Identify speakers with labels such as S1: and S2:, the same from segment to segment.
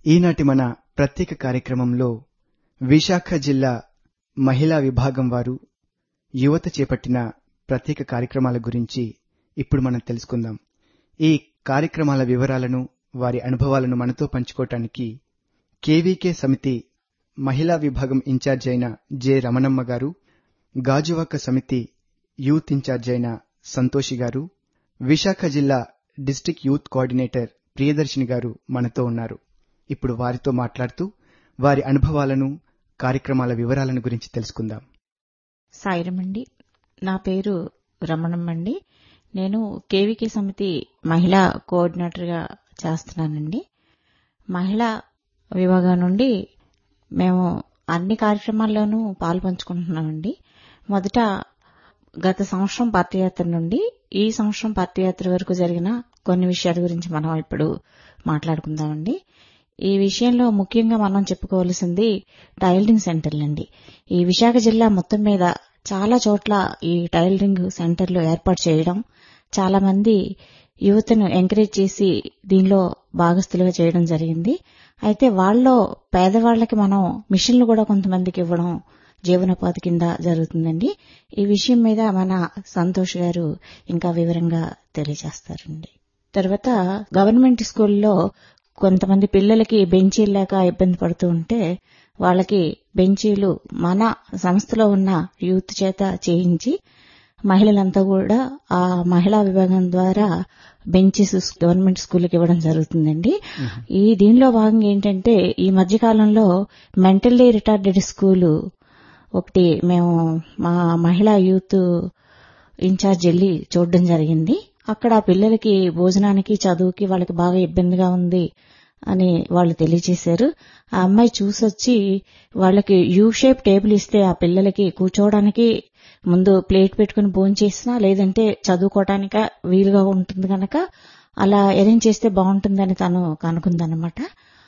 S1: ఈనాటి మన ప్రత్యేక కార్యక్రమంలో విశాఖ జిల్లా మహిళా విభాగం వారు యువత చేపట్టిన ప్రత్యేక కార్యక్రమాల గురించి ఇప్పుడు మనం తెలుసుకుందాం. ఈ కార్యక్రమాల వివరాలను, వారి అనుభవాలను మనతో పంచుకోవటానికి కేవీకే సమితి మహిళా విభాగం ఇన్ఛార్జ్ అయిన జె రమణమ్మ గారు, గాజువాక సమితి యూత్ ఇన్ఛార్జ్ అయిన సంతోషి గారు, విశాఖ జిల్లా డిస్ట్రిక్ట్ యూత్ కోఆర్డినేటర్ ప్రియదర్శిని గారు మనతో ఉన్నారు. ఇప్పుడు వారితో మాట్లాడుతూ వారి అనుభవాలను, కార్యక్రమాల వివరాలను గురించి తెలుసుకుందాం.
S2: సాయిరమండి, నా పేరు రమణమ్మండి. నేను కేవీకే సమితి మహిళా కోఆర్డినేటర్గా చేస్తున్నానండి. మహిళా విభాగం నుండి మేము అన్ని కార్యక్రమాల్లోనూ పాల్పంచుకుంటున్నామండి. మొదట గత సంవత్సరం పాదయాత్ర నుండి ఈ సంవత్సరం పాదయాత్ర వరకు జరిగిన కొన్ని విషయాల గురించి మనం ఇప్పుడు మాట్లాడుకుందామండి. ఈ విషయంలో ముఖ్యంగా మనం చెప్పుకోవాల్సింది టైలరింగ్ సెంటర్లండి. ఈ విశాఖ జిల్లా మొత్తం మీద చాలా చోట్ల ఈ టైలరింగ్ సెంటర్లు ఏర్పాటు చేయడం, చాలా మంది యువతను ఎంకరేజ్ చేసి దీనిలో భాగస్థులుగా చేయడం జరిగింది. అయితే వాళ్ళలో పేదవాళ్లకి మనం మిషన్లు కూడా కొంతమందికి ఇవ్వడం జీవనోపాధి కింద జరుగుతుందండి. ఈ విషయం మీద మన సంతోష్ గారు ఇంకా వివరంగా తెలియజేస్తారండి. తర్వాత గవర్నమెంట్ స్కూల్లో కొంతమంది పిల్లలకి బెంచీలు లేక ఇబ్బంది పడుతూ ఉంటే వాళ్ళకి బెంచీలు మన సంస్థలో ఉన్న యూత్ చేత చేయించి మహిళలంతా కూడా ఆ మహిళా విభాగం ద్వారా బెంచెస్ గవర్నమెంట్ స్కూల్కి ఇవ్వడం జరుగుతుందండి. ఈ దీనిలో భాగంగా ఏంటంటే ఈ మధ్యకాలంలో మెంటల్లీ రిటార్డెడ్ స్కూలు ఒకటి మేము మా మహిళా యూత్ ఇన్ఛార్జ్ వెళ్ళి చూడడం జరిగింది. అక్కడ పిల్లలకి భోజనానికి, చదువుకి వాళ్ళకి బాగా ఇబ్బందిగా ఉంది అని వాళ్ళు తెలియజేశారు. ఆ అమ్మాయి చూసొచ్చి వాళ్ళకి యూ షేప్ టేబుల్ ఇస్తే ఆ పిల్లలకి కూర్చోవడానికి ముందు ప్లేట్ పెట్టుకుని భోంచేసినా లేదంటే చదువుకోవటానిక వీలుగా ఉంటుంది కనుక అలా అరేంజ్ చేస్తే బాగుంటుందని తను కనుకుందనమాట.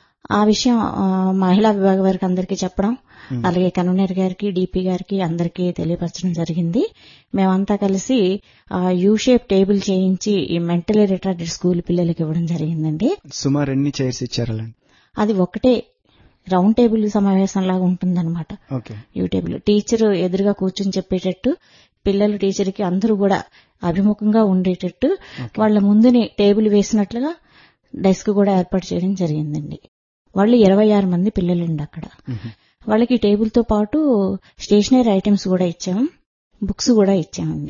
S2: ఆ విషయం మహిళా విభాగం వారికి అందరికీ చెప్పడం, అలాగే కన్వీనర్ గారికి, డీపీ గారికి అందరికీ తెలియపరచడం జరిగింది. మేమంతా కలిసి యూ షేప్ టేబుల్ చేయించి ఈ మెంటలీ రిటార్డెడ్ స్కూల్ పిల్లలకి ఇవ్వడం జరిగిందండి.
S1: సుమారు ఎన్ని చైర్స్ ఇచ్చారు?
S2: అది ఒకటే రౌండ్ టేబుల్ సమావేశం లాగా ఉంటుందన్నమాట. యూ టేబుల్ టీచర్ ఎదురుగా కూర్చొని చెప్పేటట్టు, పిల్లలు టీచర్కి అందరూ కూడా అభిముఖంగా ఉండేటట్టు వాళ్ళ ముందుని టేబుల్ వేసినట్లుగా డెస్క్ కూడా ఏర్పాటు చేయడం జరిగిందండి. వాళ్ళు 26 మంది పిల్లలండి అక్కడ. వాళ్ళకి టేబుల్ తో పాటు స్టేషనరీ ఐటమ్స్ కూడా ఇచ్చాం, బుక్స్ కూడా ఇచ్చామండి.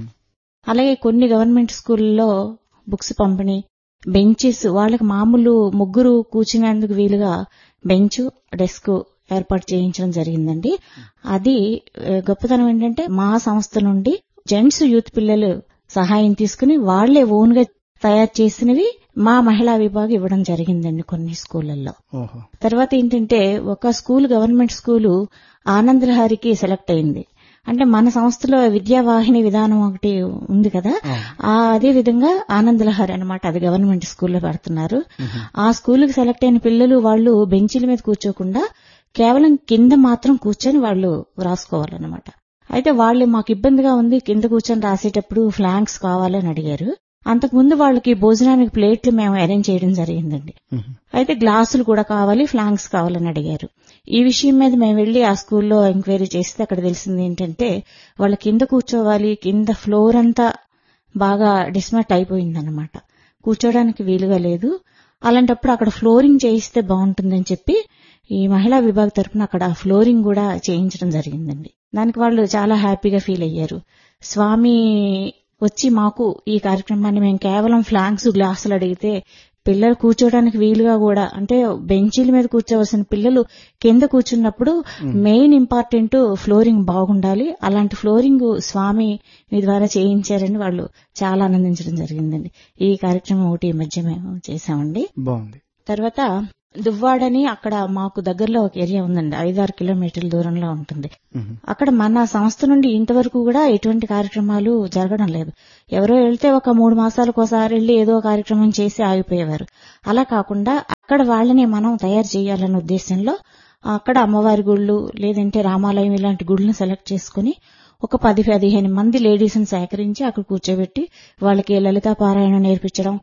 S2: అలాగే కొన్ని గవర్నమెంట్ స్కూల్లో బుక్స్ పంపిణీ, బెంచెస్ వాళ్ళకి మామూలు ముగ్గురు కూర్చునేందుకు వీలుగా బెంచ్, డెస్క్ ఏర్పాటు చేయించడం జరిగిందండి. అది గొప్పతనం ఏంటంటే మా సంస్థ నుండి జెంట్స్ యూత్ పిల్లలు సహాయం తీసుకుని వాళ్లే ఓన్ గా తయారు చేసినవి మా మహిళా విభాగం ఇవ్వడం జరిగిందండి కొన్ని స్కూళ్లలో. తర్వాత ఏంటంటే ఒక స్కూల్, గవర్నమెంట్ స్కూలు ఆనందలహరికి సెలెక్ట్ అయింది. అంటే మన సంస్థలో విద్యావాహిని విధానం ఒకటి ఉంది కదా, అదే విధంగా ఆనందలహరి అనమాట, అది గవర్నమెంట్ స్కూల్లో పెడుతున్నారు. ఆ స్కూల్కి సెలెక్ట్ అయిన పిల్లలు వాళ్ళు బెంచీల మీద కూర్చోకుండా కేవలం కింద మాత్రం కూర్చొని వాళ్ళు రాసుకోవాలన్నమాట. అయితే వాళ్ళు మాకు ఇబ్బందిగా ఉంది, కింద కూర్చొని రాసేటప్పుడు ఫ్లాంక్స్ కావాలని అడిగారు. అంతకుముందు వాళ్ళకి భోజనానికి ప్లేట్లు మేము అరేంజ్ చేయడం జరిగిందండి. అయితే గ్లాసులు కూడా కావాలి, ఫ్లాంక్స్ కావాలని అడిగారు. ఈ విషయం మీద మేము వెళ్లి ఆ స్కూల్లో ఎంక్వైరీ చేస్తే అక్కడ తెలిసింది ఏంటంటే వాళ్ళ కింద కూర్చోవాలి, కింద ఫ్లోర్ అంతా బాగా డిస్మాట్ అయిపోయిందన్నమాట, కూర్చోడానికి వీలుగా లేదు. అలాంటప్పుడు అక్కడ ఫ్లోరింగ్ చేయిస్తే బాగుంటుందని చెప్పి ఈ మహిళా విభాగం తరఫున అక్కడ ఫ్లోరింగ్ కూడా చేయించడం జరిగిందండి. దానికి వాళ్ళు చాలా హ్యాపీగా ఫీల్ అయ్యారు. స్వామి వచ్చి మాకు ఈ కార్యక్రమాన్ని మేము కేవలం ఫ్లాంక్స్, గ్లాసులు అడిగితే పిల్లలు కూర్చోడానికి వీలుగా కూడా, అంటే బెంచీల మీద కూర్చోవలసిన పిల్లలు కింద కూర్చున్నప్పుడు మెయిన్ ఇంపార్టెంట్ ఫ్లోరింగ్ బాగుండాలి, అలాంటి ఫ్లోరింగ్ స్వామి మీ ద్వారా చేయించారని వాళ్ళు చాలా ఆనందించడం జరిగిందండి. ఈ కార్యక్రమం ఒకటి ఈ మధ్య మేము చేశామండి.
S1: బాగుంది.
S2: తర్వాత దువ్వాడని అక్కడ మాకు దగ్గరలో ఒక ఏరియా ఉందండి, 5-6 కిలోమీటర్ల దూరంలో ఉంటుంది. అక్కడ మన సంస్థ నుండి ఇంతవరకు కూడా ఎటువంటి కార్యక్రమాలు జరగడం లేదు. ఎవరో వెళ్తే ఒక 3 మాసాలకు ఒకసారి వెళ్లి ఏదో కార్యక్రమం చేసి ఆగిపోయేవారు. అలా కాకుండా అక్కడ వాళ్ళని మనం తయారు చేయాలన్న ఉద్దేశంలో అక్కడ అమ్మవారి గుళ్ళు లేదంటే రామాలయం ఇలాంటి గుళ్ళను సెలెక్ట్ చేసుకుని ఒక 10-15 మంది లేడీస్ని సేకరించి అక్కడ కూర్చోబెట్టి వాళ్ళకి లలితా పారాయణం నేర్పించడం,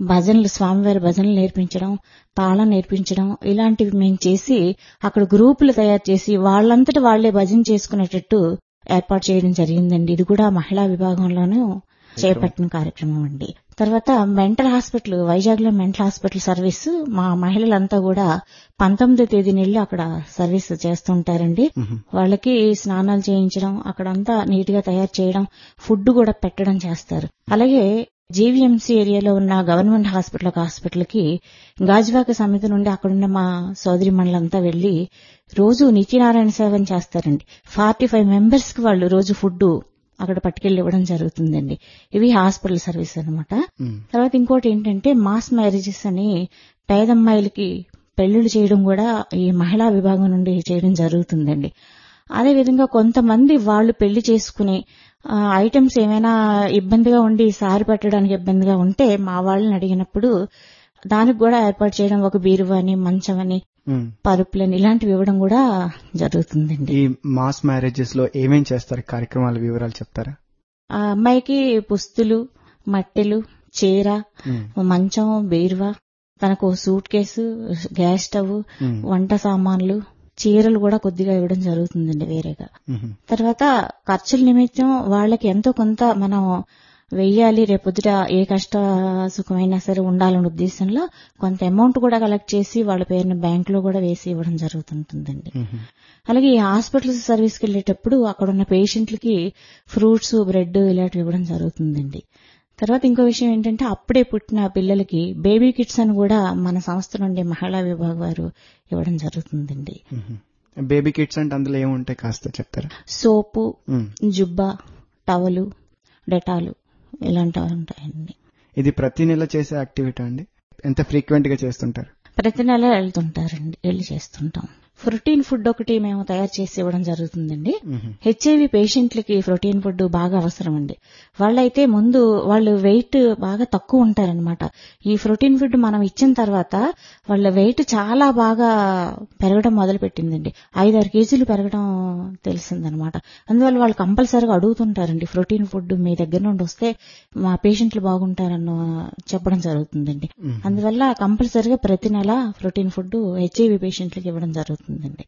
S2: భజనలు, స్వామివారి భజనలు నేర్పించడం, తాళం నేర్పించడం ఇలాంటివి మేము చేసి అక్కడ గ్రూపులు తయారు చేసి వాళ్ళంతట వాళ్లే భజన చేసుకునేటట్టు ఏర్పాటు చేయడం జరిగిందండి. ఇది కూడా మహిళా విభాగంలోనూ చేపట్టిన కార్యక్రమం అండి. తర్వాత మెంటల్ హాస్పిటల్, వైజాగ్ లో మెంటల్ హాస్పిటల్ సర్వీస్ మా మహిళలంతా కూడా 19వ తేదీన వెళ్లి అక్కడ సర్వీస్ చేస్తుంటారండి. వాళ్ళకి స్నానాలు చేయించడం, అక్కడంతా నీట్ గా తయారు చేయడం, ఫుడ్ కూడా పెట్టడం చేస్తారు. అలాగే జీవీఎంసీ ఏరియాలో ఉన్న గవర్నమెంట్ హాస్పిటల్ కి గాజువాక సమితి నుండి అక్కడున్న మా సోదరి మండలంతా వెళ్లి రోజు నిత్యనారాయణ సేవను చేస్తారండి. 45 మెంబర్స్ కి వాళ్ళు రోజు ఫుడ్ అక్కడ పట్టుకెళ్లి ఇవ్వడం జరుగుతుందండి. ఇవి హాస్పిటల్ సర్వీస్ అన్నమాట. తర్వాత ఇంకోటి ఏంటంటే మాస్ మ్యారేజెస్ అని పేదమ్మాయిలకి పెళ్లిళ్లు చేయడం కూడా ఈ మహిళా విభాగం నుండి చేయడం జరుగుతుందండి. అదేవిధంగా కొంతమంది వాళ్ళు పెళ్లి చేసుకుని ఐటమ్స్ ఏమైనా ఇబ్బందిగా ఉండి సారి పెట్టడానికి ఇబ్బందిగా ఉంటే మా వాళ్ళని అడిగినప్పుడు దానికి కూడా ఏర్పాటు చేయడం, ఒక బీరువాని, మంచమని, పరుపులని ఇలాంటివి ఇవ్వడం కూడా జరుగుతుందండి.
S1: ఈ మాస్ మ్యారేజెస్ లో ఏమేం చేస్తారు, కార్యక్రమాల వివరాలు చెప్తారా?
S2: ఆ అమ్మాయికి పుస్తులు, మట్టెలు, చీర, మంచం, బీరువా, తనకు సూట్ కేసు, గ్యాస్ స్టవ్, వంట సామాన్లు, చీరలు కూడా కొద్దిగా ఇవ్వడం జరుగుతుందండి వేరేగా. తర్వాత ఖర్చుల నిమిత్తం వాళ్ళకి ఎంతో కొంత మనం వెయ్యాలి, రేపొద్దుట ఏ కష్ట సుఖమైనా సరే ఉండాలనే ఉద్దేశంలో కొంత అమౌంట్ కూడా కలెక్ట్ చేసి వాళ్ళ పేరున బ్యాంకులో కూడా వేసి ఇవ్వడం జరుగుతుంటుందండి. అలాగే ఈ హాస్పిటల్ సర్వీస్కి వెళ్లేటప్పుడు అక్కడ ఉన్న పేషెంట్లకి ఫ్రూట్స్, బ్రెడ్ ఇలాంటివి ఇవ్వడం జరుగుతుందండి. తర్వాత ఇంకో విషయం ఏంటంటే అప్పుడే పుట్టిన పిల్లలకి బేబీ కిట్స్ అని కూడా మన సంస్థ నుండి మహిళా విభాగం వారు ఇవ్వడం జరుగుతుందండి.
S1: బేబీ కిట్స్ అంటే అందులో ఏముంటాయి కాస్త చెప్తారా?
S2: సోపు, జుబ్బా, టవలు, డెటాలు ఇలాంటివి ఉంటాయండి.
S1: ఇది ప్రతి నెల చేసే యాక్టివిటీ అండి? ఎంత ఫ్రీక్వెంట్ గా చేస్తుంటారు?
S2: ప్రతి నెల వెళ్తుంటారండి, వెళ్ళి చేస్తుంటాం. ప్రోటీన్ ఫుడ్ ఒకటి మేము తయారు చేసి ఇవ్వడం జరుగుతుందండి. హెచ్ఐవి పేషెంట్లకి ప్రోటీన్ ఫుడ్ బాగా అవసరం అండి. వాళ్ళైతే ముందు వాళ్ళు వెయిట్ బాగా తక్కువ ఉంటారనమాట. ఈ ప్రోటీన్ ఫుడ్ మనం ఇచ్చిన తర్వాత వాళ్ళ వెయిట్ చాలా బాగా పెరగడం మొదలు పెట్టిందండి. 5-6 కేజీలు పెరగడం తెలిసిందనమాట. అందువల్ల వాళ్ళు కంపల్సరీగా అడుగుతుంటారండి, ప్రోటీన్ ఫుడ్ మీ దగ్గర నుండి వస్తే మా పేషెంట్లు బాగుంటారన్న చెప్పడం జరుగుతుందండి. అందువల్ల కంపల్సరీగా ప్రతి నెల ప్రోటీన్ ఫుడ్ హెచ్ఐవి పేషెంట్లకి ఇవ్వడం జరుగుతుంది.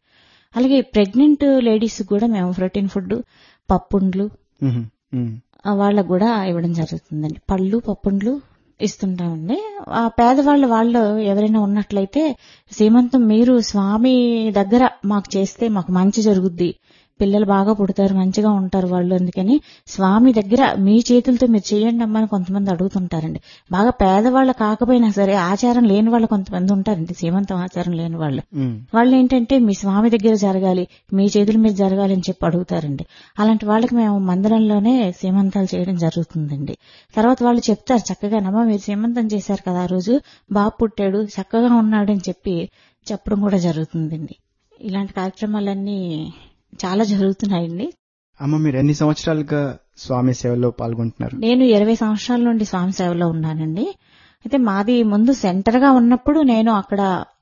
S2: అలాగే ప్రెగ్నెంట్ లేడీస్ కూడా మేము ప్రోటీన్ ఫుడ్, పప్పుండ్లు వాళ్ళకు కూడా ఇవ్వడం జరుగుతుందండి. పళ్ళు, పప్పుండ్లు ఇస్తుంటామండి. ఆ పేదవాళ్ళు వాళ్ళు ఎవరైనా ఉన్నట్లయితే సీమంతం మీరు స్వామి దగ్గర మాకు చేస్తే మాకు మంచి జరుగుద్ది, పిల్లలు బాగా పుడతారు, మంచిగా ఉంటారు వాళ్ళు, అందుకని స్వామి దగ్గర మీ చేతులతో మీరు చేయండి అమ్మని కొంతమంది అడుగుతుంటారండి. బాగా పేదవాళ్ళు కాకపోయినా సరే ఆచారం లేని వాళ్ళు కొంతమంది ఉంటారండి, సీమంతం ఆచారం లేని వాళ్ళు. వాళ్ళు ఏంటంటే మీ స్వామి దగ్గర జరగాలి, మీ చేతుల మీద జరగాలి అని చెప్పి అడుగుతారండి. అలాంటి వాళ్ళకి మేము మందిరంలోనే సీమంతాలు చేయడం జరుగుతుందండి. తర్వాత వాళ్ళు చెప్తారు చక్కగానమ్మా మీరు సీమంతం చేశారు కదా, ఆ రోజు బాబు పుట్టాడు, చక్కగా ఉన్నాడు అని చెప్పడం కూడా జరుగుతుందండి. ఇలాంటి కార్యక్రమాలన్నీ చాలా జరుగుతున్నాయండి.
S1: అమ్మ, మీరు ఎన్ని సంవత్సరాలుగా స్వామి సేవలో పాల్గొంటున్నారు?
S2: నేను 20 సంవత్సరాల నుండి స్వామి సేవలో ఉన్నానండి. అయితే మాది ముందు సెంటర్ గా ఉన్నప్పుడు నేను అక్కడ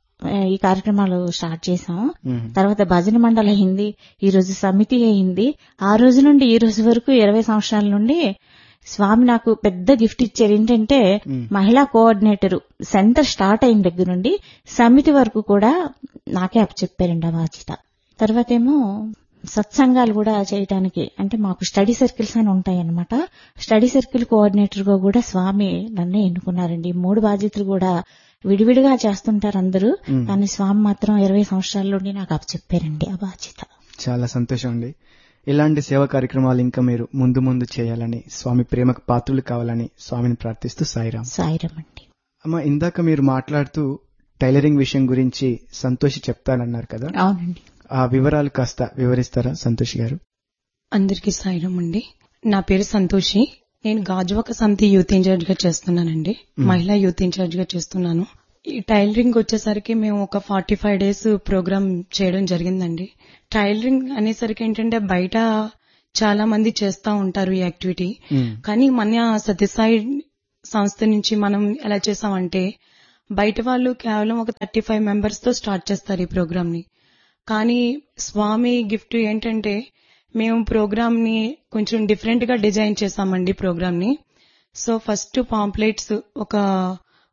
S2: ఈ కార్యక్రమాలు స్టార్ట్ చేశాము. తర్వాత భజన మండలి అయింది, ఈ రోజు సమితి అయింది. ఆ రోజు నుండి ఈ రోజు వరకు 20 సంవత్సరాల నుండి స్వామి నాకు పెద్ద గిఫ్ట్ ఇచ్చారు. ఏంటంటే మహిళా కోఆర్డినేటర్ సెంటర్ స్టార్ట్ అయిన దగ్గర నుండి సమితి వరకు కూడా నాకే అప్పచెప్పారండి ఆ బాధ్యత. తర్వాత ఏమో సత్సంగాలు కూడా చేయడానికి, అంటే మాకు స్టడీ సర్కిల్స్ అని ఉంటాయన్నమాట. స్టడీ సర్కిల్ కోఆర్డినేటర్ గా కూడా స్వామి నన్నే ఎన్నుకున్నారండి. 3 బాధ్యతలు కూడా విడివిడిగా చేస్తుంటారు అందరూ, కానీ స్వామి మాత్రం 20 సంవత్సరాల నుండి నాకు అప్పచెప్పారండి ఆ బాధ్యత.
S1: చాలా సంతోషం అండి. ఇలాంటి సేవా కార్యక్రమాలు ఇంకా మీరు ముందు ముందు చేయాలని, స్వామి ప్రేమకు పాత్రులు కావాలని స్వామిని ప్రార్థిస్తూ సాయిరాం.
S2: సాయిరాం అండి.
S1: అమ్మ, ఇందాక మీరు మాట్లాడుతూ టైలరింగ్ విషయం గురించి సంతోషి చెప్తానన్నారు కదా?
S2: అవునండి.
S1: ఆ వివరాలు కాస్త వివరిస్తారా సంతోషి గారు?
S3: అందరికీ సాయిరాం అండి. నా పేరు సంతోషి. నేను గాజువాక సమితి యూత్ ఇన్ఛార్జ్ గా చేస్తున్నానండి. మహిళా యూత్ ఇన్ఛార్జ్ గా చేస్తున్నాను. ఈ టైలరింగ్ వచ్చేసరికి మేము ఒక 45 డేస్ ప్రోగ్రామ్ చేయడం జరిగిందండి. టైలరింగ్ అనేసరికి ఏంటంటే బయట చాలా మంది చేస్తా ఉంటారు ఈ యాక్టివిటీ, కానీ మన సత్యసాయి సంస్థ నుంచి మనం ఎలా చేసామంటే బయట వాళ్ళు కేవలం ఒక 35 మెంబర్స్ తో స్టార్ట్ చేస్తారు ఈ ప్రోగ్రామ్ ని. కానీ స్వామి గిఫ్ట్ ఏంటంటే మేము ప్రోగ్రామ్ ని కొంచెం డిఫరెంట్ గా డిజైన్ చేసామండి ప్రోగ్రామ్ ని. సో ఫస్ట్ పాంప్లెట్స్ ఒక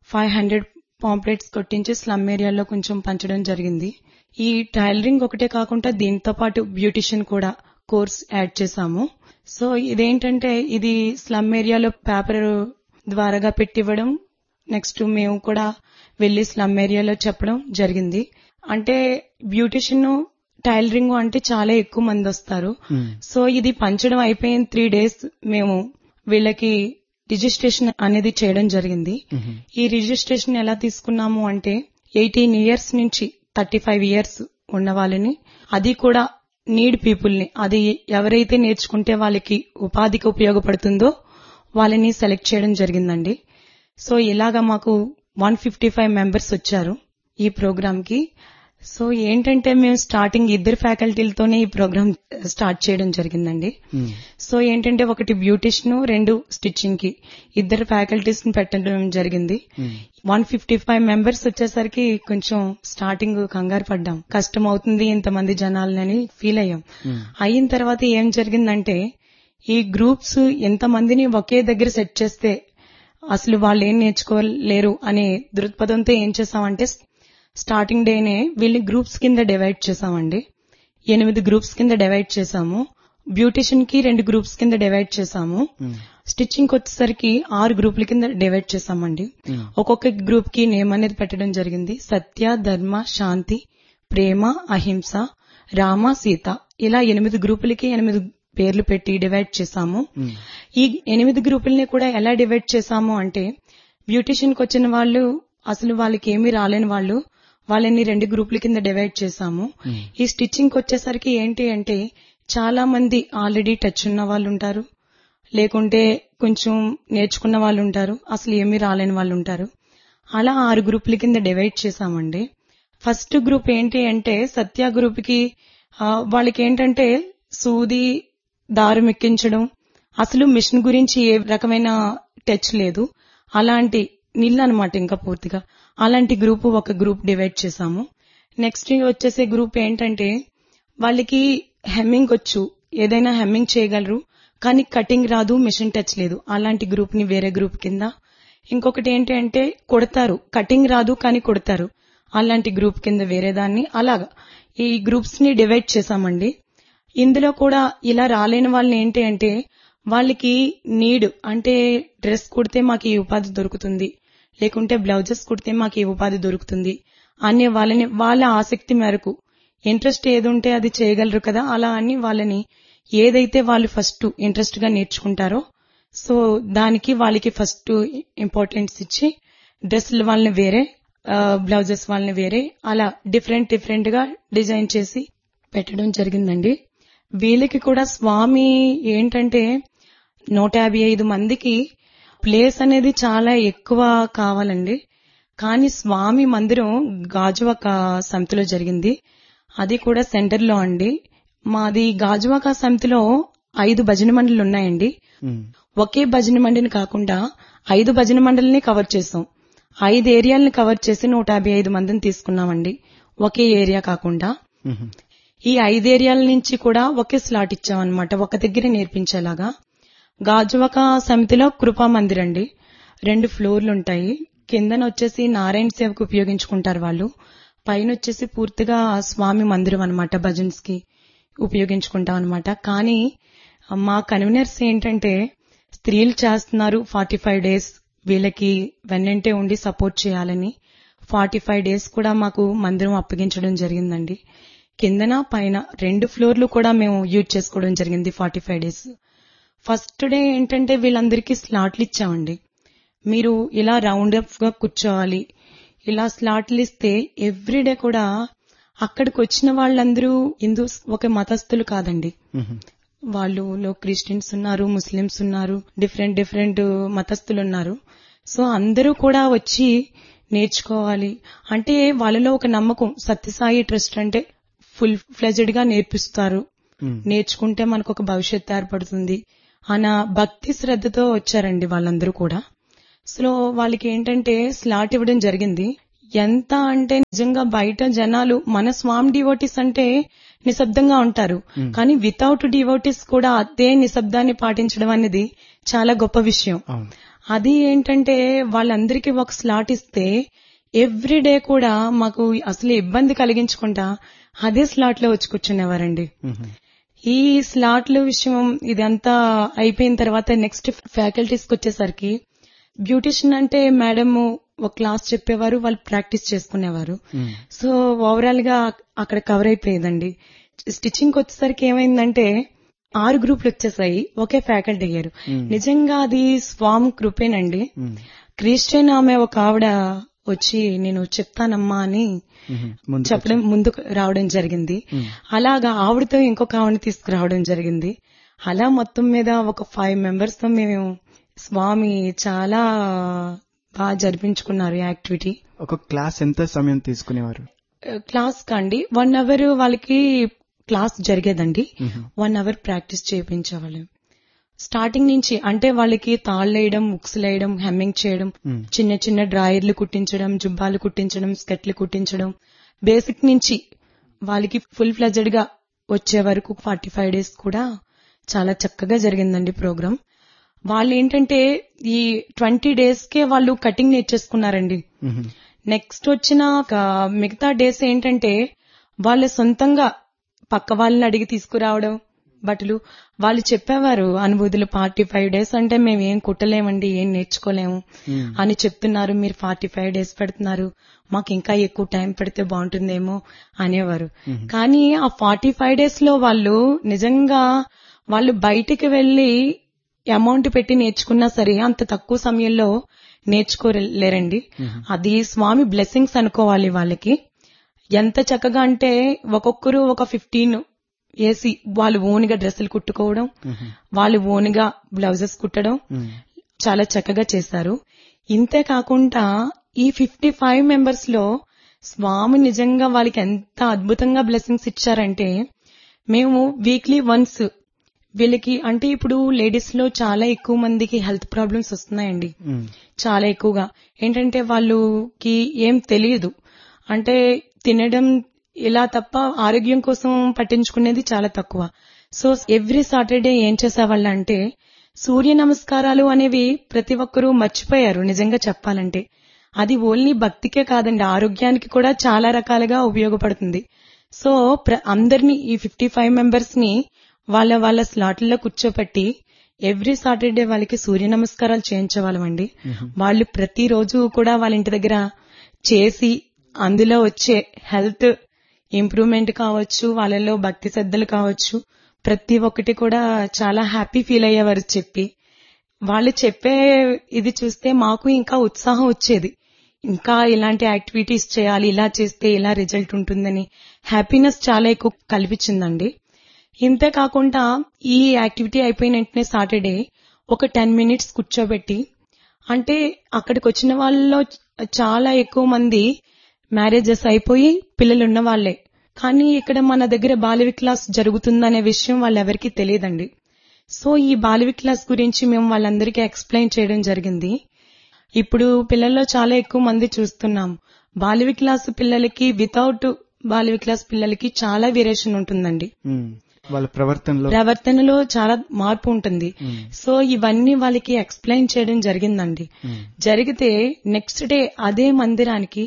S3: 500 పాంప్లెట్స్ కొట్టించి స్లమ్ ఏరియాలో కొంచెం పంచడం జరిగింది. ఈ టైలరింగ్ ఒకటే కాకుండా దీంతో పాటు బ్యూటిషియన్ కూడా కోర్స్ యాడ్ చేశాము. సో ఇదేంటంటే ఇది స్లమ్ ఏరియాలో పేపర్ ద్వారాగా పెట్టివ్వడం, నెక్స్ట్ మేము కూడా వెళ్లి స్లమ్ ఏరియాలో చెప్పడం జరిగింది. అంటే బ్యూటిషియన్ టైలరింగ్ అంటే చాలా ఎక్కువ మంది వస్తారు. సో ఇది పంచడం అయిపోయిన 3 days మేము వీళ్ళకి రిజిస్ట్రేషన్ అనేది చేయడం జరిగింది. ఈ రిజిస్ట్రేషన్ ఎలా తీసుకున్నాము అంటే 18 years నుంచి 35 years ఉన్న వాళ్ళని, అది కూడా నీడ్ పీపుల్ ని, అది ఎవరైతే నేర్చుకుంటే వాళ్ళకి ఉపాధికి ఉపయోగపడుతుందో వాళ్ళని సెలెక్ట్ చేయడం జరిగిందండి. సో ఇలాగా మాకు 155 members వచ్చారు ఈ ప్రోగ్రామ్ కి. సో ఏంటంటే మేము స్టార్టింగ్ 2 ఫ్యాకల్టీలతోనే ఈ ప్రోగ్రామ్ స్టార్ట్ చేయడం జరిగిందండి. సో ఏంటంటే ఒకటి బ్యూటిషియన్, 2 స్టిచ్చింగ్ కి 2 ఫ్యాకల్టీస్ ని పెట్టడం జరిగింది. 155 members వచ్చేసరికి కొంచెం స్టార్టింగ్ కంగారు పడ్డాం, కష్టం అవుతుంది ఇంతమంది జనాలని ఫీల్ అయ్యాం. అయిన తర్వాత ఏం జరిగిందంటే ఈ గ్రూప్స్ ఎంతమందిని ఒకే దగ్గర సెట్ చేస్తే అసలు వాళ్ళు ఏం నేర్చుకోలేరు అనే దృక్పథంతో ఏం చేసామంటే స్టార్టింగ్ డేనే వీళ్ళని గ్రూప్స్ కింద డివైడ్ చేసామండి. 8 గ్రూప్స్ కింద డివైడ్ చేసాము. బ్యూటిషియన్ కి 2 గ్రూప్స్ కింద డివైడ్ చేసాము. స్టిచ్చింగ్ వచ్చేసరికి 6 గ్రూపుల కింద డివైడ్ చేసామండి. ఒక్కొక్క గ్రూప్ కి నేమ్ అనేది పెట్టడం జరిగింది. సత్య, ధర్మ, శాంతి, ప్రేమ, అహింస, రామ, సీత, ఇలా 8 గ్రూపులకి 8 పేర్లు పెట్టి డివైడ్ చేసాము. ఈ 8 గ్రూపుల్ని కూడా ఎలా డివైడ్ చేసాము అంటే బ్యూటిషియన్ కి వచ్చిన వాళ్ళు అసలు వాళ్ళకి ఏమీ రాలేని వాళ్ళు, వాళ్ళని 2 గ్రూపుల కింద డివైడ్ చేసాము. ఈ స్టిచ్చింగ్ వచ్చేసరికి ఏంటి అంటే చాలా మంది ఆల్రెడీ టచ్ ఉన్న వాళ్ళు ఉంటారు, లేకుంటే కొంచెం నేర్చుకున్న వాళ్ళు ఉంటారు, అసలు ఏమీ రాలేని వాళ్ళు ఉంటారు. అలా 6 గ్రూపుల కింద డివైడ్ చేసామండి. ఫస్ట్ గ్రూప్ ఏంటి అంటే సత్య గ్రూప్ కి వాళ్ళకి ఏంటంటే సూది, దారం ఎక్కించడం, అసలు మిషన్ గురించి ఏ రకమైన టచ్ లేదు, అలాంటి నీళ్ళు అనమాట ఇంకా పూర్తిగా. అలాంటి గ్రూప్ ఒక గ్రూప్ డివైడ్ చేసాము. నెక్స్ట్ వచ్చేసే గ్రూప్ ఏంటంటే వాళ్ళకి హెమ్మింగ్ వచ్చు, ఏదైనా హెమ్మింగ్ చేయగలరు, కానీ కటింగ్ రాదు, మిషన్ టచ్ లేదు, అలాంటి గ్రూప్ ని వేరే గ్రూప్ కింద. ఇంకొకటి ఏంటి అంటే కొడతారు, కటింగ్ రాదు కానీ కొడతారు, అలాంటి గ్రూప్ కింద వేరే దాన్ని. అలాగా ఈ గ్రూప్స్ ని డివైడ్ చేసామండి. ఇందులో కూడా ఇలా రాలేని వాళ్ళని ఏంటి అంటే వాళ్ళకి నీడ్ అంటే డ్రెస్ కుడితే మాకు ఈ ఉపాధి దొరుకుతుంది, లేకుంటే బ్లౌజెస్ కుడితే మాకు ఈ ఉపాధి దొరుకుతుంది అనే వాళ్ళని వాళ్ళ ఆసక్తి మేరకు ఇంట్రెస్ట్ ఏది ఉంటే అది చేయగలరు కదా, అలా అని వాళ్ళని ఏదైతే వాళ్ళు ఫస్ట్ ఇంట్రెస్ట్ గా నేర్చుకుంటారో సో దానికి వాళ్ళకి ఫస్ట్ ఇంపార్టెన్స్ ఇచ్చి డ్రెస్సులు వాళ్ళని వేరే, బ్లౌజెస్ వాళ్ళని వేరే, అలా డిఫరెంట్ గా డిజైన్ చేసి పెట్టడం జరిగిందండి. వీళ్ళకి కూడా స్వామి ఏంటంటే 155 మందికి ప్లేస్ అనేది చాలా ఎక్కువ కావాలండి. కానీ స్వామి మందిరం గాజువాక సమితిలో జరిగింది, అది కూడా సెంటర్ లో అండి. మాది గాజువాక సమితిలో 5 భజన మండలి ఉన్నాయండి. ఒకే భజన మండలిని కాకుండా 5 భజన మండలిని కవర్ చేసాం. 5 ఏరియాలను కవర్ చేసి 155 మందిని తీసుకున్నామండి, ఒకే ఏరియా కాకుండా. ఈ 5 ఏరియాల నుంచి కూడా ఒకే స్లాట్ ఇచ్చామన్నమాట, ఒక దగ్గర నేర్పించేలాగా. గాజువాక సమితిలో కృపా మందిర్ అండి, 2 ఫ్లోర్లు ఉంటాయి. కిందన వచ్చేసి నారాయణ సేవకు ఉపయోగించుకుంటారు వాళ్ళు, పైన వచ్చేసి పూర్తిగా స్వామి మందిరం అన్నమాట, భజన్స్ కి ఉపయోగించుకుంటాం అన్నమాట. కానీ మా కన్వీనర్స్ ఏంటంటే స్త్రీలు చేస్తున్నారు 45 days, వీళ్ళకి వెన్నంటే ఉండి సపోర్ట్ చేయాలని 45 days కూడా మాకు మందిరం అప్పగించడం జరిగిందండి. కిందన పైన 2 ఫ్లోర్లు కూడా మేము యూజ్ చేసుకోవడం జరిగింది 45 days. ఫస్ట్ డే ఏంటంటే వీళ్ళందరికీ స్లాట్లు ఇచ్చామండి, మీరు ఇలా రౌండ్ అప్ గా కూర్చోవాలి, ఇలా స్లాట్లు ఇస్తే ఎవ్రీడే కూడా అక్కడికి వచ్చిన వాళ్ళందరూ హిందూస్, ఒక మతస్థులు కాదండి, వాళ్ళు క్రిస్టియన్స్ ఉన్నారు, ముస్లిమ్స్ ఉన్నారు, డిఫరెంట్ మతస్థులు ఉన్నారు. సో అందరూ కూడా వచ్చి నేర్చుకోవాలి అంటే వాళ్ళలో ఒక నమ్మకం, సత్యసాయి ట్రస్ట్ అంటే ఫుల్ ఫ్లెజ్డ్ గా నేర్పిస్తారు, నేర్చుకుంటే మనకు ఒక భవిష్యత్తు ఏర్పడుతుంది అన్న భక్తి శ్రద్ధతో వచ్చారండి వాళ్ళందరూ కూడా. సో వాళ్ళకి ఏంటంటే స్లాట్ ఇవ్వడం జరిగింది. ఎంత అంటే నిజంగా బయట జనాలు మన స్వామి డివోటీస్ అంటే నిశ్శబ్దంగా ఉంటారు, కానీ వితౌట్ డివోటీస్ కూడా అదే నిశ్శబ్దాన్ని పాటించడం అనేది చాలా గొప్ప విషయం. అది ఏంటంటే వాళ్ళందరికీ ఒక స్లాట్ ఇస్తే ఎవ్రీడే కూడా మాకు అసలు ఇబ్బంది కలిగించకుండా అదే స్లాట్ లో వచ్చి కూర్చునేవారండి. ఈ స్లాట్ల విషయం ఇదంతా అయిపోయిన తర్వాత నెక్స్ట్ ఫ్యాకల్టీస్ కి వచ్చేసరికి బ్యూటిషియన్ అంటే మేడం ఒక క్లాస్ చెప్పేవారు, వాళ్ళు ప్రాక్టీస్ చేసుకునేవారు. సో ఓవరాల్ గా అక్కడ కవర్ అయిపోయేదండి. స్టిచ్చింగ్ వచ్చేసరికి ఏమైందంటే 6 గ్రూపులు వచ్చేసాయి, ఒకే ఫ్యాకల్టీ అయ్యారు. నిజంగా అది స్వామి కృపేనండి. క్రిస్టియన్ ఆమె ఒక ఆవిడ వచ్చి నేను చెప్తానమ్మా అని చెప్పడం ముందుకు రావడం జరిగింది. అలాగా ఆవిడతో ఇంకొక ఆవిడని తీసుకురావడం జరిగింది. అలా మొత్తం మీద ఒక 5 మెంబర్స్ తో మేము స్వామి చాలా బాగా జరిపించుకున్నారు యాక్టివిటీ.
S1: ఒక క్లాస్ ఎంత సమయం తీసుకునేవారు?
S3: క్లాస్ కండి 1 అవర్ వాళ్ళకి క్లాస్ జరిగేదండి. 1 hour practice చేయించేవాళ్ళం. స్టార్టింగ్ నుంచి అంటే వాళ్ళకి తాళ్లేయడం, ఉక్సులేయడం, హెమ్మింగ్ చేయడం, చిన్న చిన్న డ్రాయర్లు కుట్టించడం, జుబ్బాలు కుట్టించడం, స్కెట్లు కుట్టించడం, బేసిక్ నుంచి వాళ్ళకి ఫుల్ ఫ్లెడ్జెడ్ గా వచ్చే వరకు 45 డేస్ కూడా చాలా చక్కగా జరిగిందండి ప్రోగ్రామ్. వాళ్ళు ఏంటంటే ఈ 20 డేస్ కే వాళ్ళు కటింగ్ నేర్చేసుకున్నారండి. నెక్స్ట్ వచ్చిన మిగతా డేస్ ఏంటంటే వాళ్ళ సొంతంగా పక్క వాళ్ళని అడిగి తీసుకురావడం బట్టలు. వాళ్ళు చెప్పేవారు అనుభూతులు, 45 డేస్ అంటే మేము ఏం కుట్టలేమండి, ఏం నేర్చుకోలేము అని చెప్తున్నారు, మీరు 45 డేస్ పెడుతున్నారు, మాకు ఇంకా ఎక్కువ టైం పెడితే బాగుంటుందేమో అనేవారు. కానీ ఆ 45 డేస్ లో వాళ్ళు నిజంగా వాళ్ళు బయటికి వెళ్లి అమౌంట్ పెట్టి నేర్చుకున్నా సరే అంత తక్కువ సమయంలో నేర్చుకోలేరండి. అది స్వామి బ్లెస్సింగ్స్ అనుకోవాలి వాళ్ళకి. ఎంత చక్కగా అంటే ఒక్కొక్కరు ఒక 15 వేసి వాళ్ళు ఓన్గా డ్రెస్సులు కుట్టుకోవడం, వాళ్ళు ఓన్గా బ్లౌజెస్ కుట్టడం చాలా చక్కగా చేశారు. ఇంతే కాకుండా ఈ 55 మెంబర్స్ లో స్వామి నిజంగా వాళ్ళకి ఎంత అద్భుతంగా బ్లెస్సింగ్స్ ఇచ్చారంటే, మేము వీక్లీ వన్స్ వీళ్ళకి అంటే ఇప్పుడు లేడీస్ లో చాలా ఎక్కువ మందికి హెల్త్ ప్రాబ్లమ్స్ వస్తున్నాయండి. చాలా ఎక్కువగా ఏంటంటే వాళ్ళకి ఏం తెలియదు, అంటే తినడం ఇలా తప్ప ఆరోగ్యం కోసం పట్టించుకునేది చాలా తక్కువ. సో ఎవ్రీ సాటర్డే ఏం చేసేవాళ్ళంటే సూర్య నమస్కారాలు అనేవి ప్రతి ఒక్కరూ మర్చిపోయారు నిజంగా చెప్పాలంటే. అది ఓన్లీ భక్తికే కాదండి, ఆరోగ్యానికి కూడా చాలా రకాలుగా ఉపయోగపడుతుంది. సో అందరినీ ఈ 55 మెంబర్స్ ని వాళ్ళ వాళ్ళ స్లాట్లలో కూర్చోపెట్టి ఎవ్రీ సాటర్డే వాళ్ళకి సూర్య నమస్కారాలు చేయించేవాళ్ళమండి. వాళ్ళు ప్రతిరోజు కూడా వాళ్ళ ఇంటి దగ్గర చేసి అందులో వచ్చే హెల్త్ ఇంప్రూవ్మెంట్ కావచ్చు, వాళ్ళలో భక్తి శ్రద్ధలు కావచ్చు, ప్రతి ఒక్కటి కూడా చాలా హ్యాపీ ఫీల్ అయ్యేవారు చెప్పి. వాళ్ళు చెప్పే ఇది చూస్తే మాకు ఇంకా ఉత్సాహం వచ్చేది, ఇంకా ఇలాంటి యాక్టివిటీస్ చేయాలి, ఇలా చేస్తే ఇలా రిజల్ట్ ఉంటుందని హ్యాపీనెస్ చాలా ఎక్కువ కల్పించిందండి. ఇంతే కాకుండా ఈ యాక్టివిటీ అయిపోయిన వెంటనే సాటర్డే ఒక 10 మినిట్స్ కూర్చోబెట్టి, అంటే అక్కడికి వచ్చిన వాళ్ళలో చాలా ఎక్కువ మంది మ్యారేజెస్ అయిపోయి పిల్లలున్న వాళ్లే, కానీ ఇక్కడ మన దగ్గర బాలవి క్లాస్ జరుగుతుందనే విషయం వాళ్ళెవరికీ తెలియదండి. సో ఈ బాలవి క్లాస్ గురించి మేము వాళ్ళందరికీ ఎక్స్ప్లెయిన్ చేయడం జరిగింది. ఇప్పుడు పిల్లల్లో చాలా ఎక్కువ మంది చూస్తున్నాం, బాలవి క్లాస్ పిల్లలకి వితౌట్ బాలవి క్లాస్ పిల్లలకి చాలా వేరియేషన్ ఉంటుందండి.
S1: వాళ్ళ
S3: ప్రవర్తనలో చాలా మార్పు ఉంటుంది. సో ఇవన్నీ వాళ్ళకి ఎక్స్ప్లెయిన్ చేయడం జరిగిందండి. జరిగితే నెక్స్ట్ డే అదే మందిరానికి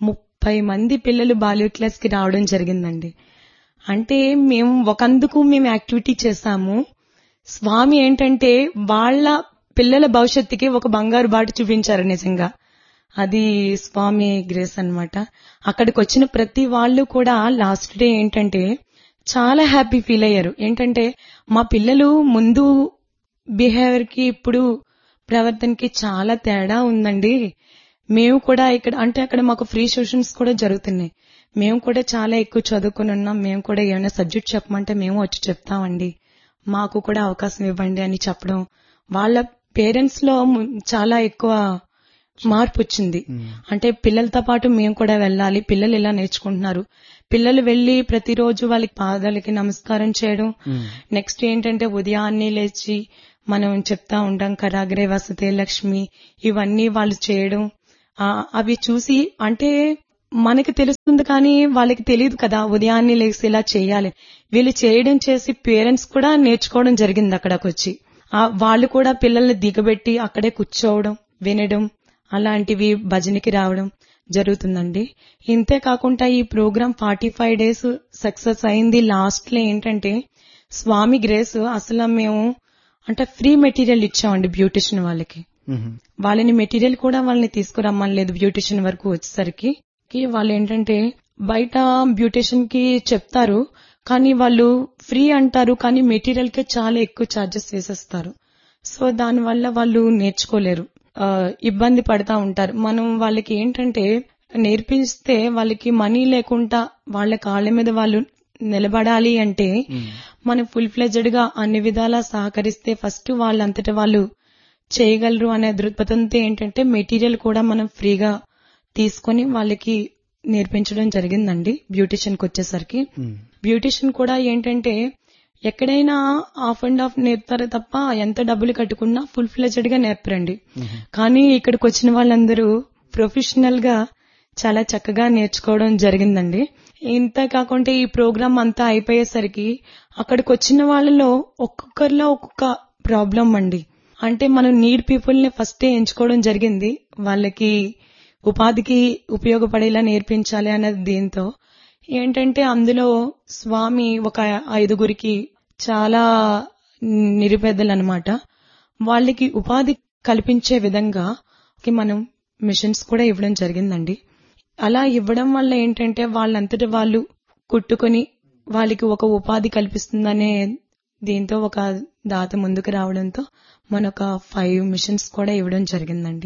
S3: 30 మంది పిల్లలు బాల్య క్లాస్ కి రావడం జరిగిందండి. అంటే మేము ఒకందుకు మేము యాక్టివిటీ చేశాము. స్వామి ఏంటంటే వాళ్ళ పిల్లల భవిష్యత్తుకి ఒక బంగారు బాట చూపించారు నిజంగా. అది స్వామి గ్రేస్ అన్నమాట. అక్కడికి వచ్చిన ప్రతి వాళ్ళు కూడా లాస్ట్ డే ఏంటంటే చాలా హ్యాపీ ఫీల్ అయ్యారు. ఏంటంటే మా పిల్లలు ముందు బిహేవియర్ కి ఇప్పుడు ప్రవర్తనకి చాలా తేడా ఉందండి. మేము కూడా ఇక్కడ అంటే అక్కడ మాకు ఫ్రీ సెషన్స్ కూడా జరుగుతున్నాయి. మేము కూడా చాలా ఎక్కువ చదువుకుని ఉన్నాం, మేము కూడా ఏమైనా సబ్జెక్ట్ చెప్పమంటే మేము వచ్చి చెప్తామండి, మాకు కూడా అవకాశం ఇవ్వండి అని చెప్పడం. వాళ్ళ పేరెంట్స్ లో చాలా ఎక్కువ మార్పు వచ్చింది. అంటే పిల్లలతో పాటు మేము కూడా వెళ్ళాలి, పిల్లలు ఇలా నేర్చుకుంటున్నారు, పిల్లలు వెళ్లి ప్రతిరోజు వాళ్ళకి పాదాలకి నమస్కారం చేయడం. నెక్స్ట్ ఏంటంటే ఉదయాన్నే లేచి మనం చెప్తా ఉంటాం కరాగ్రే వసతే లక్ష్మి, ఇవన్నీ వాళ్ళు చేయడం. అవి చూసి అంటే మనకి తెలుస్తుంది కానీ వాళ్ళకి తెలియదు కదా ఉదయాన్నే లేచి ఇలా చేయాలి. వీళ్ళు చేయడం చేసి పేరెంట్స్ కూడా నేర్చుకోవడం జరిగింది అక్కడికి వచ్చి. వాళ్ళు కూడా పిల్లల్ని దిగబెట్టి అక్కడే కూర్చోవడం, వినడం, అలాంటివి భజనకి రావడం జరుగుతుందండి. ఇంతే కాకుండా ఈ ప్రోగ్రామ్ 45 days సక్సెస్ అయింది. లాస్ట్ లో ఏంటంటే స్వామి గ్రేస్, అసలు మేము అంటే ఫ్రీ మెటీరియల్ ఇచ్చామండి బ్యూటిషియన్ వాళ్ళకి. వాళ్ళని మెటీరియల్ కూడా వాళ్ళని తీసుకురమ్మని లేదు. బ్యూటిషియన్ వరకు వచ్చేసరికి వాళ్ళు ఏంటంటే బయట బ్యూటిషియన్ కి చెప్తారు, కానీ వాళ్ళు ఫ్రీ అంటారు, కానీ మెటీరియల్ కి చాలా ఎక్కువ ఛార్జెస్ వేసేస్తారు. సో దానివల్ల వాళ్ళు నేర్చుకోలేరు, ఇబ్బంది పడతా ఉంటారు. మనం వాళ్ళకి ఏంటంటే నేర్పిస్తే వాళ్ళకి మనీ లేకుండా వాళ్ళ కాళ్ళ మీద వాళ్ళు నిలబడాలి అంటే మనం ఫుల్ ఫ్లెడ్జ్డ్ గా అన్ని విధాలా సహకరిస్తే ఫస్ట్ వాళ్ళంతటా వాళ్ళు చేయగలరు అనే దృక్పథంతో ఏంటంటే మెటీరియల్ కూడా మనం ఫ్రీగా తీసుకొని వాళ్ళకి నేర్పించడం జరిగిందండి. బ్యూటిషియన్ కి వచ్చేసరికి బ్యూటిషియన్ కూడా ఏంటంటే ఎక్కడైనా హాఫ్ అండ్ హాఫ్ నేర్పుతారు తప్ప ఎంత డబ్బులు కట్టుకున్నా ఫుల్ ఫ్లెడ్జ్డ్ గా నేర్పరండి. కానీ ఇక్కడికి వచ్చిన వాళ్ళందరూ ప్రొఫెషనల్ గా చాలా చక్కగా నేర్చుకోవడం జరిగిందండి. ఇంత కాకుండా ఈ ప్రోగ్రామ్ అంతా అయిపోయేసరికి అక్కడికి వచ్చిన వాళ్ళలో ఒక్కొక్కరిలో ఒక్కొక్క ప్రాబ్లం అండి. అంటే మనం నీడ్ పీపుల్ ని ఫస్టే ఎంచుకోవడం జరిగింది, వాళ్ళకి ఉపాధికి ఉపయోగపడేలా నేర్పించాలి అన్నది. దీంతో ఏంటంటే అందులో స్వామి ఒక 5గురికి చాలా నిరుపేదలన్నమాట, వాళ్ళకి ఉపాధి కల్పించే విధంగా మనం మిషన్స్ కూడా ఇవ్వడం జరిగిందండి. అలా ఇవ్వడం వల్ల ఏంటంటే వాళ్ళంతటి వాళ్ళు కుట్టుకొని వాళ్ళకి ఒక ఉపాధి కల్పిస్తుందనే దీంతో ఒక దాత ముందుకు రావడంతో మనొక 5 మిషన్స్ కూడా ఇవ్వడం జరిగిందండి.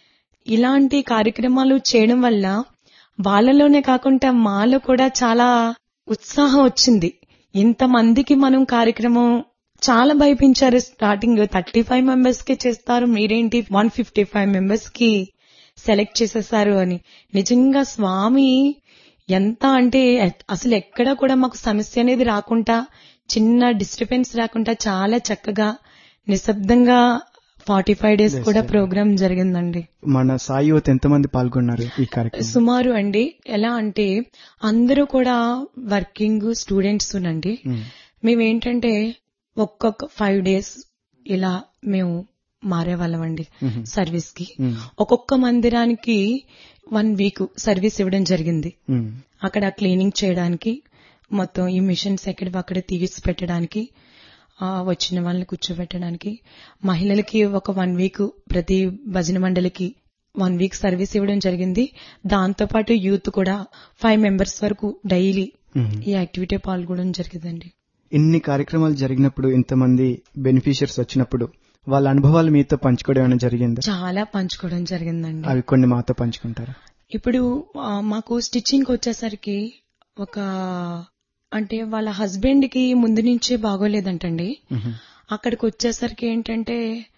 S3: ఇలాంటి కార్యక్రమాలు చేయడం వల్ల వాళ్ళలోనే కాకుండా మాలో కూడా చాలా ఉత్సాహం వచ్చింది. ఇంతమందికి మనం కార్యక్రమం చాలా భయపించారు. స్టార్టింగ్ 35 members కి చేస్తారు, మీరేంటి 155 members కి సెలెక్ట్ చేసేసారు అని. నిజంగా స్వామి ఎంత అంటే అసలు ఎక్కడ కూడా మాకు సమస్య అనేది రాకుండా, చిన్న డిస్టర్బెన్స్ రాకుండా చాలా చక్కగా నిశ్శబ్దంగా 45 days కూడా ప్రోగ్రామ్ జరిగిందండి.
S1: మన సాయి యువత ఎంతమంది పాల్గొన్నారు ఈ కార్యక్రమం?
S3: సుమారు అండి, ఎలా అంటే అందరూ కూడా వర్కింగ్ స్టూడెంట్స్ నండి. మేమేంటంటే ఒక్కొక్క 5 days ఇలా మేము మారేవాళ్ళం అండి సర్వీస్ కి. ఒక్కొక్క మందిరానికి 1 week సర్వీస్ ఇవ్వడం జరిగింది. అక్కడ క్లీనింగ్ చేయడానికి, మొత్తం ఈ మిషన్స్ ఎక్కడక్కడ తీసి పెట్టడానికి, వచ్చిన వాళ్ళని కూర్చోబెట్టడానికి, మహిళలకి ఒక 1 week ప్రతి భజన మండలికి 1 week సర్వీస్ ఇవ్వడం జరిగింది. దాంతో పాటు యూత్ కూడా 5 members వరకు డైలీ ఈ యాక్టివిటీ పాల్గొనడం జరిగిందండి.
S1: ఇన్ని కార్యక్రమాలు జరిగినప్పుడు, ఇంతమంది బెనిఫిషియర్స్ వచ్చినప్పుడు వాళ్ళ అనుభవాలు మీతో పంచుకోవడం ఏమైనా జరిగిందా?
S3: చాలా పంచుకోవడం జరిగిందండి.
S1: అవి కొన్ని మాతో పంచుకుంటారా?
S3: ఇప్పుడు మాకు స్టిచ్చింగ్ వచ్చేసరికి ఒక అంటే వాళ్ళ హస్బెండ్ కి ముందు నుంచే బాగోలేదంటండి. అక్కడికి వచ్చేసరికి ఏంటంటే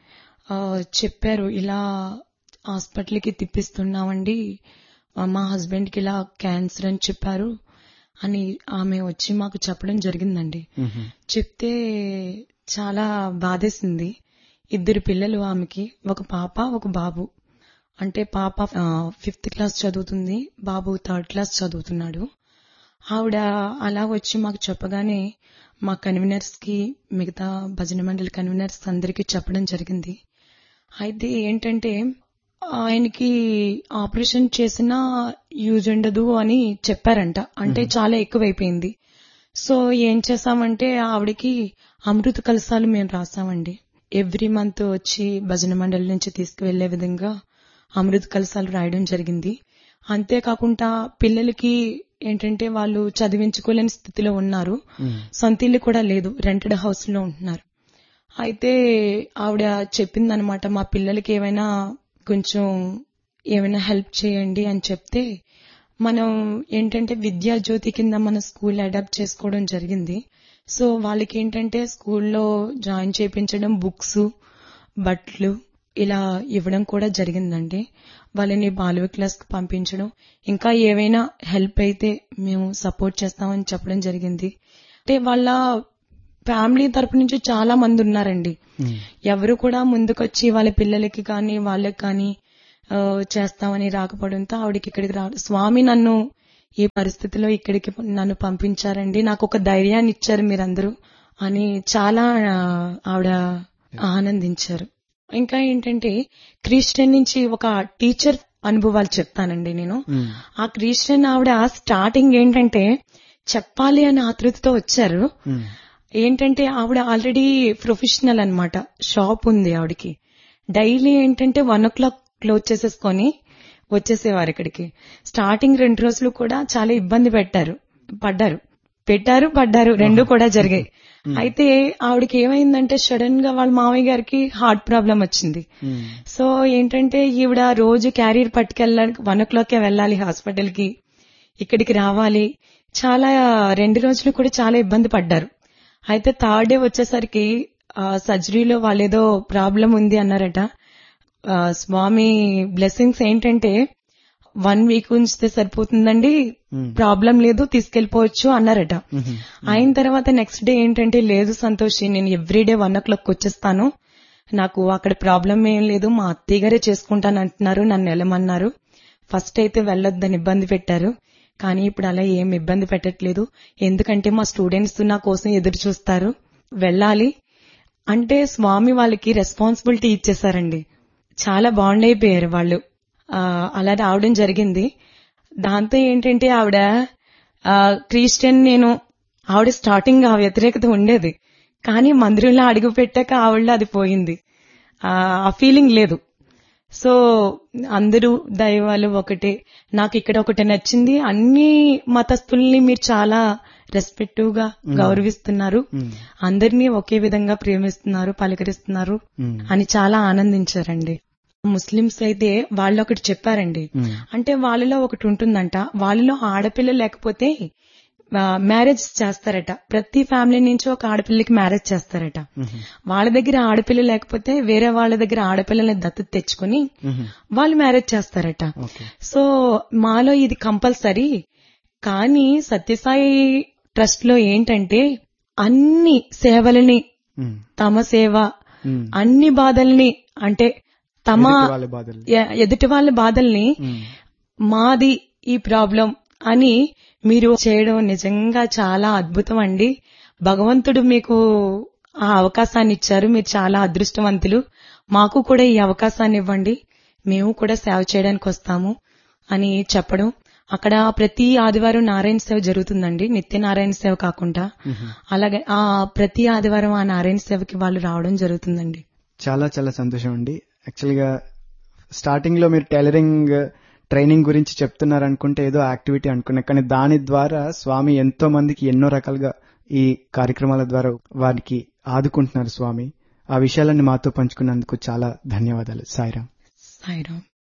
S3: చెప్పారు, ఇలా హాస్పిటల్కి తిప్పిస్తున్నామండి, మా హస్బెండ్ కి ఇలా క్యాన్సర్ అని చెప్పారు అని ఆమె వచ్చి మాకు చెప్పడం జరిగిందండి. చెప్తే చాలా బాధేసింది. 2 పిల్లలు ఆమెకి, ఒక పాప ఒక బాబు. అంటే పాప 5th class చదువుతుంది, బాబు 3rd class చదువుతున్నాడు. ఆవిడ అలా వచ్చి మాకు చెప్పగానే మా కన్వీనర్స్ కి, మిగతా భజన మండలి కన్వీనర్స్ అందరికీ చెప్పడం జరిగింది. అయితే ఏంటంటే ఆయనకి ఆపరేషన్ చేసినా యూజ్ ఉండదు అని చెప్పారంట. అంటే చాలా ఎక్కువైపోయింది. సో ఏం చేసామంటే ఆవిడకి అమృత కలశాలు మేము రాసామండి. ఎవ్రీ మంత్ వచ్చి భజన మండలి నుంచి తీసుకువెళ్లే విధంగా అమృత కలశాలు రాయడం జరిగింది. అంతేకాకుండా పిల్లలకి ఏంటంటే వాళ్ళు చదివించుకోలేని స్థితిలో ఉన్నారు, సొంత ఇల్లు కూడా లేదు, రెంటెడ్ హౌస్ లో ఉంటున్నారు. అయితే ఆవిడ చెప్పిందనమాట, మా పిల్లలకి ఏమైనా హెల్ప్ చేయండి అని చెప్తే, మనం ఏంటంటే విద్యా జ్యోతి కింద మన స్కూల్ అడాప్ట్ చేసుకోవడం జరిగింది. సో వాళ్ళకి ఏంటంటే స్కూల్లో జాయిన్ చేయించడం, బుక్స్, బట్టలు ఇలా ఇవ్వడం కూడా జరిగిందండి. వాళ్ళని బాలవ క్లాస్ కి పంపించడం, ఇంకా ఏవైనా హెల్ప్ అయితే మేము సపోర్ట్ చేస్తామని చెప్పడం జరిగింది. అంటే వాళ్ళ ఫ్యామిలీ తరపు నుంచి చాలా మంది ఉన్నారండి. ఎవరు కూడా ముందుకొచ్చి వాళ్ళ పిల్లలకి కానీ వాళ్ళకి కానీ చేస్తామని రాకపోవడంతో ఆవిడకి ఇక్కడికి స్వామి నన్ను ఈ పరిస్థితిలో ఇక్కడికి నన్ను పంపించారండి, నాకు ఒక ధైర్యాన్ని ఇచ్చారు మీరందరూ అని చాలా ఆవిడ ఆనందించారు. ఇంకా ఏంటంటే క్రిస్టియన్ నుంచి ఒక టీచర్ అనుభవాలు చెప్తానండి నేను. ఆ క్రిస్టియన్ ఆవిడ స్టార్టింగ్ ఏంటంటే చెప్పాలి అని ఆతృతతో వచ్చారు. ఏంటంటే ఆవిడ ఆల్రెడీ ప్రొఫెషనల్ అన్నమాట, షాప్ ఉంది ఆవిడకి. డైలీ ఏంటంటే 1 o'clock క్లోజ్ చేసేసుకొని వచ్చేసేవారు ఇక్కడికి. స్టార్టింగ్ 2 రోజులు కూడా చాలా ఇబ్బంది పడ్డారు రెండు కూడా జరిగాయి. అయితే ఆవిడకి ఏమైందంటే సడన్ గా వాళ్ళ మామయ్య గారికి హార్ట్ ప్రాబ్లం వచ్చింది. సో ఏంటంటే ఈవిడ రోజు క్యారియర్ పట్టుకెళ్ళాలి, 1 o'clock వెళ్ళాలి హాస్పిటల్ కి, ఇక్కడికి రావాలి. చాలా 2 రోజులు కూడా చాలా ఇబ్బంది పడ్డారు. అయితే 3rd day వచ్చేసరికి సర్జరీలో వాళ్ళేదో ప్రాబ్లం ఉంది అన్నారట. స్వామి బ్లెస్సింగ్స్ ఏంటంటే 1 week ఉంచితే సరిపోతుందండి, ప్రాబ్లం లేదు, తీసుకెళ్లిపోవచ్చు అన్నారట. అయిన తర్వాత నెక్స్ట్ డే ఏంటంటే లేదు సంతోషి, నేను ఎవ్రీడే 1 o'clock వచ్చేస్తాను, నాకు అక్కడ ప్రాబ్లం ఏం లేదు, మా అత్తయ్య గారే చేసుకుంటాను అంటున్నారు, నన్ను వెళ్ళమన్నారు. ఫస్ట్ అయితే వెళ్ళొద్దని ఇబ్బంది పెట్టారు, కానీ ఇప్పుడు అలా ఏం ఇబ్బంది పెట్టట్లేదు. ఎందుకంటే మా స్టూడెంట్స్ నా కోసం ఎదురు చూస్తారు, వెళ్ళాలి అంటే స్వామి వాళ్ళకి రెస్పాన్సిబిలిటీ ఇచ్చేశారండి. చాలా బాండ్ అయిపోయారు వాళ్ళు. అలా రావడం జరిగింది. దాంతో ఏంటంటే ఆవిడ క్రిస్టియన్, ఆవిడ స్టార్టింగ్ ఆ వ్యతిరేకత ఉండేది, కానీ మందిరంలో అడుగు పెట్టాక ఆవిడ అది పోయింది, ఆ ఫీలింగ్ లేదు. సో అందరూ దైవాలు ఒకటే. నాకు ఇక్కడ ఒకటి నచ్చింది, అన్ని మతస్థుల్ని మీరు చాలా రెస్పెక్టివ్ గా గౌరవిస్తున్నారు, అందరినీ ఒకే విధంగా ప్రేమిస్తున్నారు, పలకరిస్తున్నారు అని చాలా ఆనందించారండి. ముస్లిమ్స్ అయితే వాళ్ళు ఒకటి చెప్పారండి, అంటే వాళ్ళలో ఒకటి ఉంటుందంట, వాళ్ళలో ఆడపిల్ల లేకపోతే మ్యారేజ్ చేస్తారట. ప్రతి ఫ్యామిలీ నుంచి ఒక ఆడపిల్లకి మ్యారేజ్ చేస్తారట. వాళ్ళ దగ్గర ఆడపిల్ల లేకపోతే వేరే వాళ్ళ దగ్గర ఆడపిల్లల్ని దత్తత తెచ్చుకుని వాళ్ళు మ్యారేజ్ చేస్తారట. సో మాలో ఇది కంపల్సరీ. కానీ సత్యసాయి ట్రస్ట్ లో ఏంటంటే అన్ని సేవలని, తమ సేవ, అన్ని బాధల్ని, అంటే తమ ఎదుటి వాళ్ళ బాధల్ని, మాది ఈ ప్రాబ్లం అని మీరు చేయడం నిజంగా చాలా అద్భుతం అండి. భగవంతుడు మీకు ఆ అవకాశాన్ని ఇచ్చారు, మీరు చాలా అదృష్టవంతులు. మాకు కూడా ఈ అవకాశాన్ని ఇవ్వండి, మేము కూడా సేవ చేయడానికి వస్తాము అని చెప్పడం. అక్కడ ప్రతి ఆదివారం నారాయణ సేవ జరుగుతుందండి, నిత్య నారాయణ సేవ కాకుండా. అలాగే ప్రతి ఆదివారం ఆ నారాయణ సేవకి వాళ్ళు రావడం జరుగుతుందండి.
S1: చాలా చాలా సంతోషం అండి. యాక్చువల్ గా స్టార్టింగ్ లో మీరు టైలరింగ్ ట్రైనింగ్ గురించి చెప్తున్నారనుకుంటే ఏదో యాక్టివిటీ అనుకున్నా, కానీ దాని ద్వారా స్వామి ఎంతో మందికి ఎన్నో రకాలుగా ఈ కార్యక్రమాల ద్వారా వారికి ఆదుకుంటున్నారు స్వామి. ఆ విషయాలన్నీ మాతో పంచుకున్నందుకు చాలా ధన్యవాదాలు. సాయిరాం.
S3: సాయిరాం.